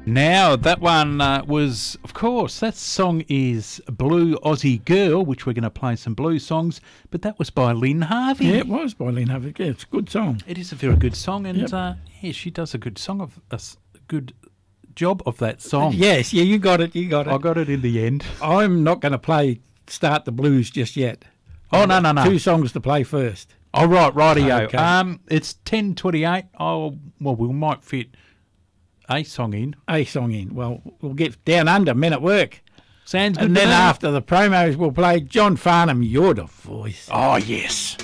Now, that one was, of course, that song is Blue Aussie Girl, which we're going to play some blues songs, but that was by Lynn Harvey. Yeah, it was by Lynn Harvey. Yeah, it's a good song. It is a very good song, and yeah, she does a good good job of that song. Yes, you got it, I got it in the end. I'm not going to start the blues just yet. Oh, no. 2 songs to play first. Oh, rightio. Okay. It's 10:28. Oh, well, we might fit a song in. Well, we'll get Down Under, Men at Work. Sounds good. And then after the promos, we'll play John Farnham, You're the Voice. Oh, yes.